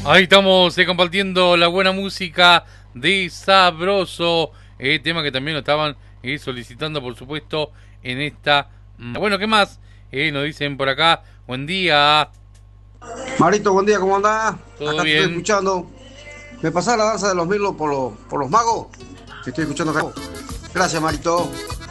Ahí estamos compartiendo la buena música de Sabroso, tema que también lo estaban solicitando, por supuesto, en esta. Bueno, ¿qué más? Nos dicen por acá, buen día, Marito, buen día, ¿cómo andás? ¿todo Acá te estoy bien? escuchando. ¿Me pasás la danza de los Mirlos por los magos? Te estoy escuchando acá. Gracias, Marito.